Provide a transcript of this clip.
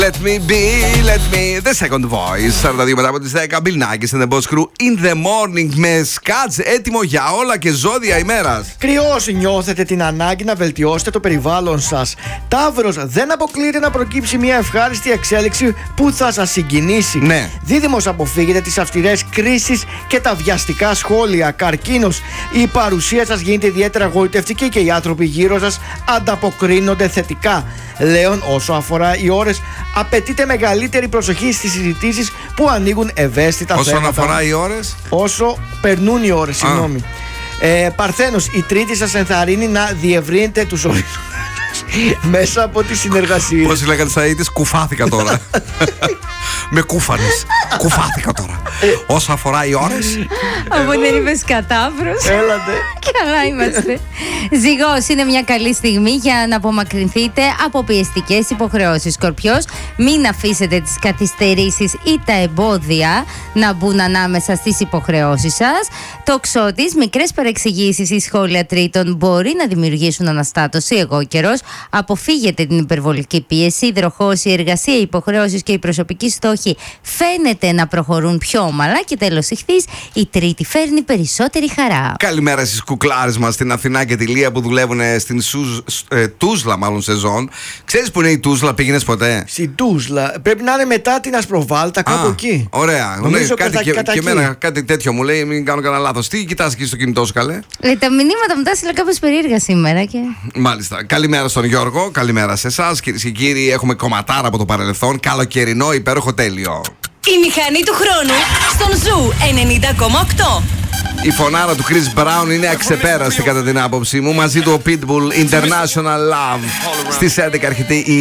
Let me be, let me. The second voice. 42 μετά από τις 10. Bill Nackis and the Boss Crew in the morning. Με σκάτς έτοιμο για όλα και ζώδια ημέρας. Κρυός, νιώθετε την ανάγκη να βελτιώσετε το περιβάλλον σας. Ταύρος, δεν αποκλείεται να προκύψει μια ευχάριστη εξέλιξη που θα σας συγκινήσει. Ναι. Δίδυμος, αποφύγετε τις αυστηρές κρίσεις και τα βιαστικά σχόλια. Καρκίνος, η παρουσία σας γίνεται ιδιαίτερα γοητευτική και οι άνθρωποι γύρω σας ανταποκρίνονται θετικά. Λέων, όσο αφορά οι ώρες, απαιτείται μεγαλύτερη προσοχή στις συζητήσεις που ανοίγουν ευαίσθητα θέματα. Όσον αφορά οι ώρες. Όσο περνούν οι ώρες, συγγνώμη. Παρθένος, η Τρίτη σας ενθαρρύνει να διευρύνετε τους ορίζοντες μέσα από τις συνεργασίες. Πώς λέγατε στα ήττες, κουφάθηκα τώρα. Με κούφανες. Κουφάθηκα τώρα. Όσο αφορά οι ώρες. Από δεν είπες κατάφρος. Έλατε. Καλά είμαστε. Ζυγός, είναι μια καλή στιγμή για να απομακρυνθείτε από πιεστικές υποχρεώσεις. Σκορπιός, μην αφήσετε τις καθυστερήσεις ή τα εμπόδια να μπουν ανάμεσα στις υποχρεώσεις σας. Τοξότης, μικρές παρεξηγήσεις ή σχόλια τρίτων μπορεί να δημιουργήσουν αναστάτωση. Εγώκερος, αποφύγετε την υπερβολική πίεση. Υδροχόος, η εργασία, οι υποχρεώσεις και οι προσωπικοί στόχοι φαίνεται να προχωρούν πιο ομαλά. Και τέλος, Ιχθύς, η Τρίτη φέρνει περισσότερη χαρά. Καλημέρα στις κουκλάρες μας στην Αθηνά και τη Λία που δουλεύουν στην Τούσλα, μάλλον σεζόν. Ξέρεις που είναι η Τούσλα, πήγαινες ποτέ? Στην Τούσλα. Πρέπει να είναι μετά την Ασπροβάλτα, κάπου εκεί. Ωραία. Νομίζω Κάτι κατά και εκεί. εμένα κάτι τέτοιο μου λέει, μην κάνω κανένα λάθος. Τι κοιτάς εκεί στο κινητό σου, καλέ? Τα μηνύματα μου τα έστειλα κάπως περίεργα σήμερα και... Μάλιστα. Καλημέρα στον Γιώργο, καλημέρα σε εσάς. Κυρίες και κύριοι, έχουμε κομματάρα από το παρελθόν. Καλοκαιρινό, υπέροχο, τέλειο. Η μηχανή του χρόνου στον Ζου 90,8. Η φωνάρα του Chris Brown είναι αξεπέραστη κατά την άποψή μου. Μαζί του ο Pitbull, International Love. Στις 11 έρχεται η